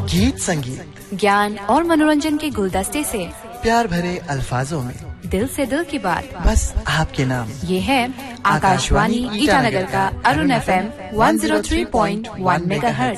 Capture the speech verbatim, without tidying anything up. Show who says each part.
Speaker 1: गीत संगीत,
Speaker 2: ज्ञान और मनोरंजन के गुलदस्ते से
Speaker 1: प्यार भरे अल्फाजों में
Speaker 2: दिल से दिल की बात,
Speaker 1: बस आपके नाम।
Speaker 2: ये है आकाशवाणी ईटानगर का Arun F M one zero three point one megahertz.